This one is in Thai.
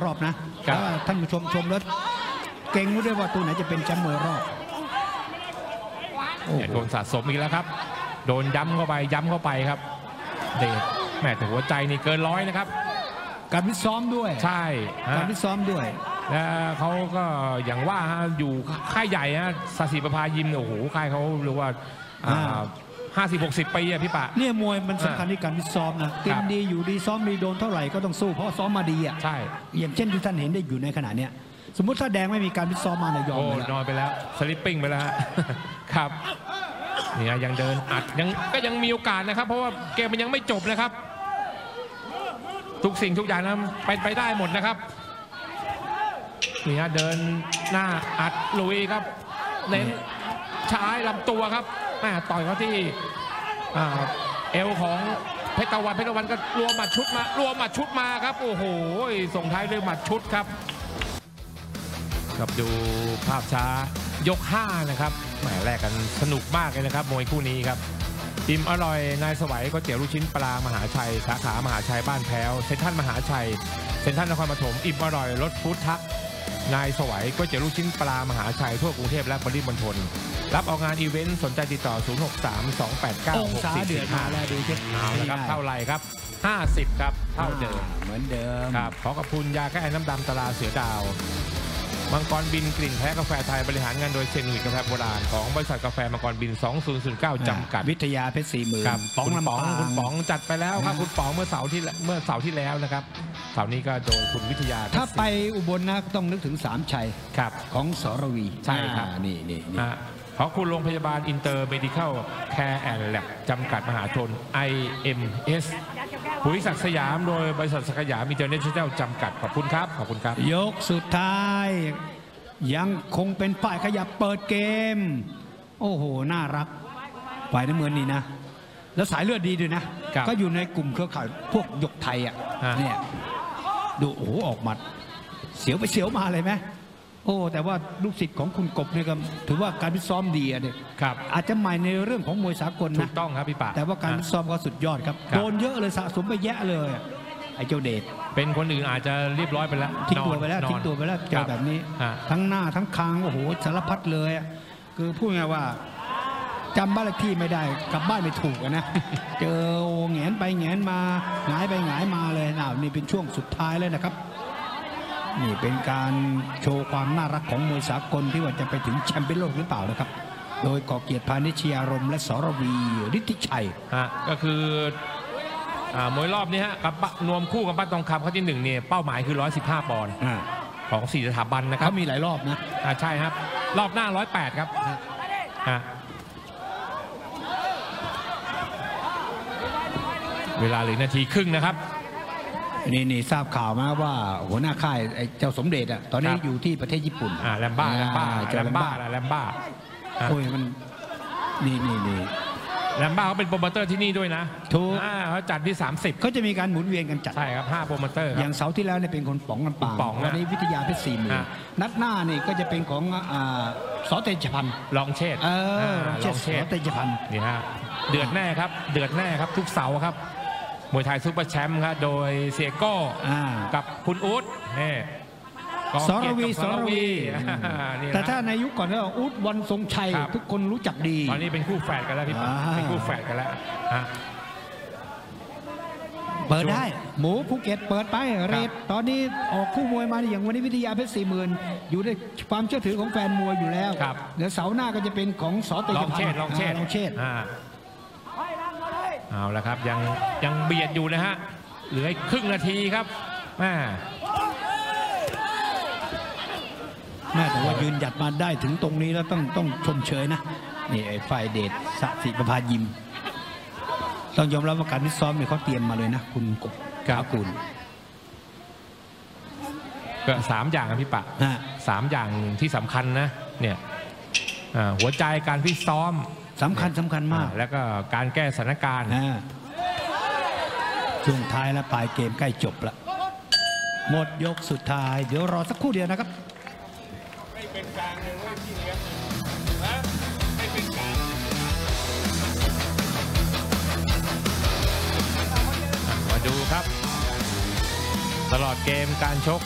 อบนะท่านผู้ชมแล้วเก่งรู้ด้วยว่าตัวไหนจะเป็นแชมป์มวยรอบโดนสะสมอีกแล้วครับโดนย้ำเข้าไปครับเดชแม่แต่หัวใจนี่เกิน100นะครับการวิซ้อมด้วยใช่การวิซ้อมด้วยแล้วเขาก็อย่างว่าอยู่ค่ายใหญ่ศาสิประภายิมโอ้โหค่ายเขาเรียกว่า50-60 ปีอะพี่ปะเนี่ยมวยมันสำคัญที่การวิซ้อมนะเก่งดีอยู่ดีซ้อมดีโดนเท่าไหร่ก็ต้องสู้เพราะซ้อมมาดีอ่ะใช่อย่างเช่นที่ท่านเห็นได้อยู่ในขณะเนี้ยสมมุติถ้าแดงไม่มีการวิซ้อมมาเนี่ยยอมไปแล้วนอนไปแล้วสลิปปิ้งไปแล้วครับนี่ยังเดินอัดยังมีโอกาสนะครับเพราะว่าเกมมันยังไม่จบนะครับทุกสิ่งทุกอย่างนั้นไปได้หมดนะครับนี่เดินหน้าอัดลุยครับเน้นชายลำตัวครับต่อยเขาที่เอวของเพชรตะวันก็รวมหมัดชุดมาครับโอ้โหส่งท้ายด้วยหมัดชุดครับดูภาพช้ายก5นะครับแหมแลกกันสนุกมากเลยนะครับมวยคู่นี้ครับอิ่มอร่อยนายสวัยก๋วยเตี๋ยวลูกชิ้นปลามหาชัยสาขามหาชัยบ้านแพ้วเซ็นทรัลมหาชัยเซ็นทรัลนครปฐมอิ่มอร่อยรถฟู้ดทักนายสวัยก๋วยเตี๋ยวลูกชิ้นปลามหาชัยทั่วกรุงเทพและปริมณฑลรับออกงานอีเวนต์สนใจติดต่อ063-289-6445 เดือดมาแล้วดูเช็คเอาละครับเท่าไรครับ50ครับเท่าเดิมเหมือนเดิมครับขอขอบคุณยาแก้ไอน้ำดำตราเสือดาวมังกรบินกลิ่นแท้กาแฟไทยบริหารงานโดยเซนวิกาแฟโบราณของบริษัทกาแฟมังกรบิน2009จำกัดวิทยาเพชร40,000 ครับคุณป๋องจัดไปแล้วครับคุณป๋องเมื่อเสาร์ที่แล้วนะครับเสาร์นี้ก็โดยคุณวิทยาถ้าไปอุบลนะต้องนึกถึง3 ชัยของสรวีใช่ครับนี่ขอบคุณโรงพยาบาลอินเตอร์เมดิคอลแคร์แอนด์แลบจำกัดมหาชน IMS ปุ๋ยศักดิ์สยามโดยบริษัทศักดิ์สยามอินเตอร์เนชั่นแนลจำกัดขอบคุณครับยกสุดท้ายยังคงเป็นฝ่ายขยับเปิดเกมโอ้โหน่ารักฝ่ายน้ำเงินนี่นะแล้วสายเลือดดีด้วยนะก็อยู่ในกลุ่มเครือข่ายพวกยกไทยอ่ะเนี่ยดูโอ้โหออกหมัดเสียวไปเสียวมาเลยไหมโอ้แต่ว่าลูกศิษย์ของคุณกบเนี่ยก็ถือว่าการพิซ้อมดีเนี่ยอาจจะใหม่ในเรื่องของมวยสากลนะถูกต้องครับพี่ป่าแต่ว่าการพิซ้อมก็สุดยอดครับโดนเยอะเลยสะสมไปแยะเลยไอ้เจ้าเดชเป็นคนอื่นอาจจะเรียบร้อยไปแล้วทิ้งตัวไปแล้วเจอแบบนี้ทั้งหน้าทั้งคางโอ้โหสารพัดเลยคือพูดง่ายว่าจำบ้านเลขที่ไม่ได้กลับบ้านไม่ถูกนะเจอแงนไปแงนมาหงายไปหงายมาเลยนี่เป็นช่วงสุดท้ายเลยนะครับนี่เป็นการโชว์ความน่ารักของมวยสากลที่ว่าจะไปถึงแชมป์เป็นโลกหรือเปล่านะครับโดยก่อเกียรติพานิชยารมและสรวีฤทธิชัยก็คือมวยรอบนี้กับนวมคู่กับป้าทองคำเขาที่1เนี่ยเป้าหมายคือ115 ปอนด์ของ4 สถาบันนะครับเขามีหลายรอบนะใช่ครับรอบหน้า108ครับเวลาเหลือนาทีครึ่งนะครับนี่ทราบข่าวมาว่าหัวหน้าค่ายเจ้าสมเด็จตอนนี้อยู่ที่ประเทศญี่ปุ่นแลมบ้าโอ้ยมันนี่แลมบ้าเขาเป็นโปรโมเตอร์ที่นี่ด้วยนะถูกเขาจัดที่30 เขาจะมีการหมุนเวียนกันจัดใช่ครับ5 โปรโมเตอร์อย่างเสาร์ที่แล้วเนี่ยเป็นคนป๋องกันป่าวันนี้วิทยาเพชร40,000นัดหน้านี่ก็จะเป็นของสเตจพันธ์ลองเชษสเตจพันธ์นี่ฮะเดือดแน่ครับทุกเสาร์ครับมวยไทยซุปเปอร์แชมป์ครับโดยเสียโก้กับคุณอุ๊ดสรวีแต่ถ้าในยุคก่อนก็อุ๊ดวันทรงชัยทุกคนรู้จักดีตอนนี้เป็นคู่แฝดกันแล้วพี่ป๋าเป็นคู่แฝดกันแล้วเปิดได้หมูภูเก็ตเปิดไปเรทตอนนี้ออกคู่มวยมาอย่างวันนี้วิทยาเพชร40,000อยู่ในความเชื่อถือของแฟนมวยอยู่แล้วเดี๋ยวเสาร์หน้าก็จะเป็นของสเตจพันธ์ลองเชษเอาละครับยังเบียดอยู่นะฮะเหลือครึ่งนาทีครับแต่ว่ายืนหยัดมาได้ถึงตรงนี้แล้วต้องชมเชยนะนี่ไอ้ฝ่ายเดชสศิประภายิมต้องยอมรับว่าการฟิตซ้อมเนี่ยเขาเตรียมมาเลยนะคุณกบกากุลก็3 อย่างพี่ปะ3 อย่างที่สำคัญนะเนี่ยหัวใจการฟิตซ้อมสำคัญมากแล้วก็การแก้สถานการณ์ช่วงท้ายและปลายเกมใกล้จบละหมดยกสุดท้ายเดี๋ยวรอสักครู่เดียวนะครับมาดูครับตลอดเกมการชก